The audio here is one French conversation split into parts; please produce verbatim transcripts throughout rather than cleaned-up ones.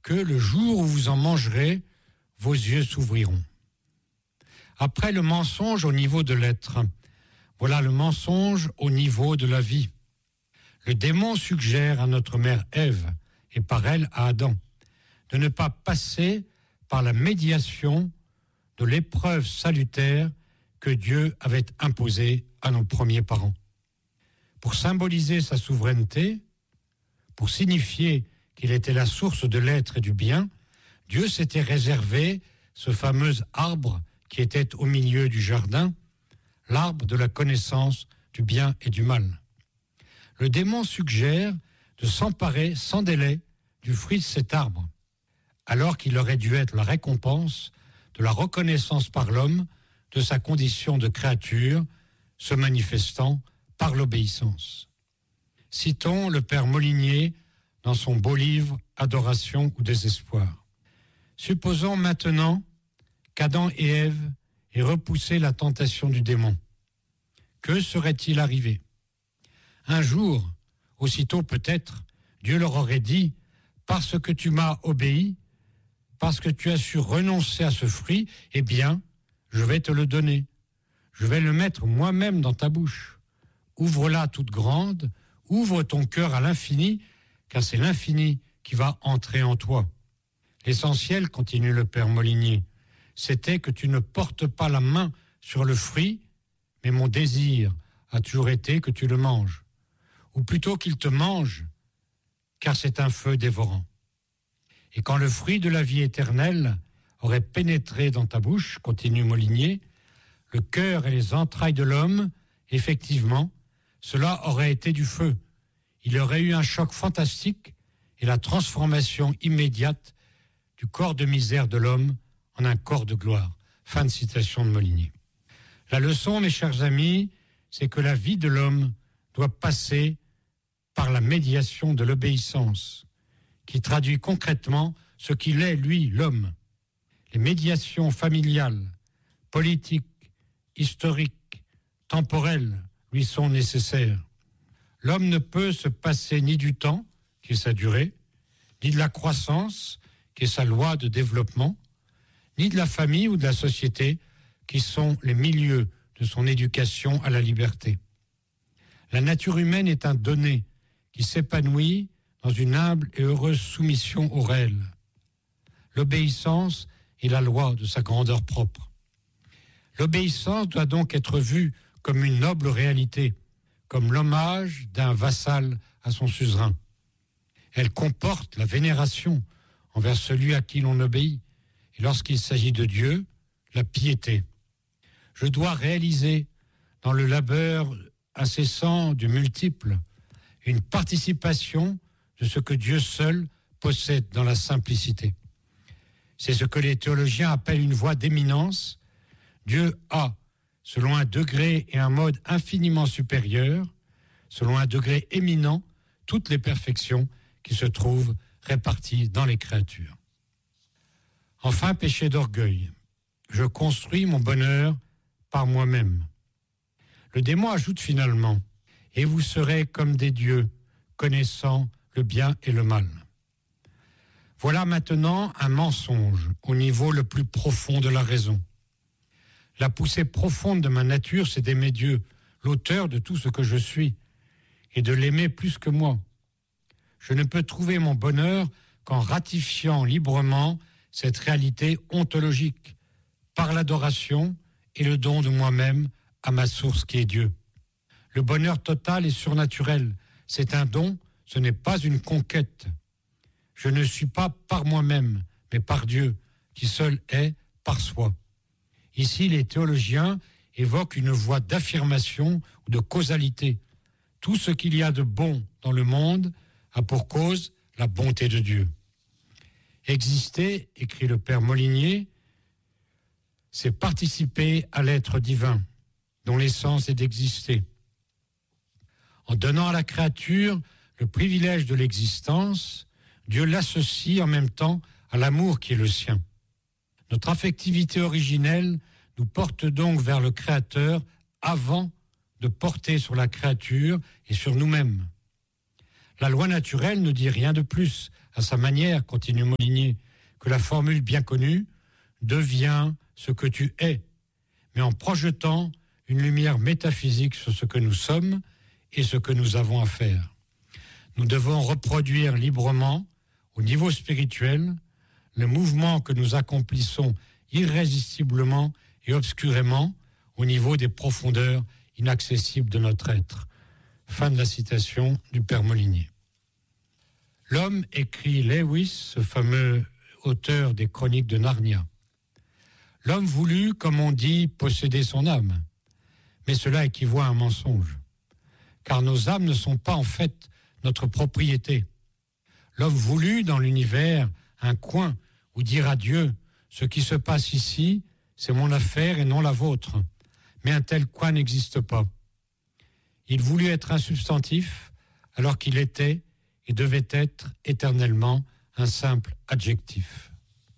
que le jour où vous en mangerez, vos yeux s'ouvriront. Après le mensonge au niveau de l'être, voilà le mensonge au niveau de la vie. Le démon suggère à notre mère Ève, et par elle à Adam, de ne pas passer par la médiation de l'épreuve salutaire que Dieu avait imposée à nos premiers parents. Pour symboliser sa souveraineté, pour signifier qu'il était la source de l'être et du bien, Dieu s'était réservé ce fameux arbre qui était au milieu du jardin, l'arbre de la connaissance du bien et du mal. Le démon suggère de s'emparer sans délai du fruit de cet arbre, alors qu'il aurait dû être la récompense de la reconnaissance par l'homme de sa condition de créature, se manifestant par l'obéissance. Citons le père Molinier dans son beau livre « Adoration ou désespoir ». Supposons maintenant qu'Adam et Ève aient repoussé la tentation du démon. Que serait-il arrivé ? Un jour, aussitôt peut-être, Dieu leur aurait dit « Parce que tu m'as obéi, parce que tu as su renoncer à ce fruit, eh bien, je vais te le donner. Je vais le mettre moi-même dans ta bouche. Ouvre-la toute grande, ouvre ton cœur à l'infini, car c'est l'infini qui va entrer en toi. » L'essentiel, continue le père Molinier, c'était que tu ne portes pas la main sur le fruit, mais mon désir a toujours été que tu le manges. Ou plutôt qu'il te mange, car c'est un feu dévorant. Et quand le fruit de la vie éternelle aurait pénétré dans ta bouche, continue Molinier, le cœur et les entrailles de l'homme, effectivement, cela aurait été du feu. Il y aurait eu un choc fantastique et la transformation immédiate du corps de misère de l'homme en un corps de gloire. Fin de citation de Molinier. La leçon, mes chers amis, c'est que la vie de l'homme doit passer par la médiation de l'obéissance, qui traduit concrètement ce qu'il est, lui, l'homme. Les médiations familiales, politiques, historiques, temporelles lui sont nécessaires. L'homme ne peut se passer ni du temps, qui est sa durée, ni de la croissance, qui est sa loi de développement, ni de la famille ou de la société, qui sont les milieux de son éducation à la liberté. La nature humaine est un donné qui s'épanouit dans une humble et heureuse soumission au réel. L'obéissance est la loi de sa grandeur propre. L'obéissance doit donc être vue comme une noble réalité, comme l'hommage d'un vassal à son suzerain. Elle comporte la vénération envers celui à qui l'on obéit, et lorsqu'il s'agit de Dieu, la piété. Je dois réaliser dans le labeur incessant du multiple une participation de ce que Dieu seul possède dans la simplicité. C'est ce que les théologiens appellent une voie d'éminence. Dieu a, selon un degré et un mode infiniment supérieur, selon un degré éminent, toutes les perfections qui se trouvent réparties dans les créatures. Enfin, péché d'orgueil. Je construis mon bonheur par moi-même. Le démon ajoute finalement, et vous serez comme des dieux, connaissant le bien et le mal. Voilà maintenant un mensonge au niveau le plus profond de la raison. La poussée profonde de ma nature, c'est d'aimer Dieu, l'auteur de tout ce que je suis, et de l'aimer plus que moi. Je ne peux trouver mon bonheur qu'en ratifiant librement cette réalité ontologique, par l'adoration et le don de moi-même à ma source qui est Dieu. Le bonheur total est surnaturel, c'est un don, ce n'est pas une conquête. Je ne suis pas par moi-même, mais par Dieu, qui seul est par soi. Ici, les théologiens évoquent une voie d'affirmation ou de causalité. Tout ce qu'il y a de bon dans le monde a pour cause la bonté de Dieu. Exister, écrit le père Molinier, c'est participer à l'être divin, dont l'essence est d'exister. En donnant à la créature le privilège de l'existence, Dieu l'associe en même temps à l'amour qui est le sien. Notre affectivité originelle nous porte donc vers le Créateur avant de porter sur la créature et sur nous-mêmes. La loi naturelle ne dit rien de plus, à sa manière, continue Molinier, que la formule bien connue « deviens ce que tu es », mais en projetant une lumière métaphysique sur ce que nous sommes et ce que nous avons à faire. Nous devons reproduire librement, au niveau spirituel, le mouvement que nous accomplissons irrésistiblement et obscurément au niveau des profondeurs inaccessibles de notre être. Fin de la citation du Père Molinier. L'homme, écrit Lewis, ce fameux auteur des Chroniques de Narnia. L'homme voulut, comme on dit, posséder son âme, mais cela équivaut à un mensonge, car nos âmes ne sont pas en fait notre propriété. L'homme voulut dans l'univers un coin où dire à Dieu « ce qui se passe ici, c'est mon affaire et non la vôtre », mais un tel coin n'existe pas. Il voulut être un substantif alors qu'il était et devait être éternellement un simple adjectif.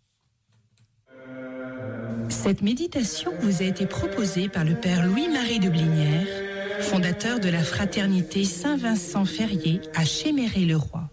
Cette méditation vous a été proposée par le Père Louis-Marie de Blinière, fondateur de la Fraternité Saint-Vincent-Ferrier à Chéméré-le-Roi.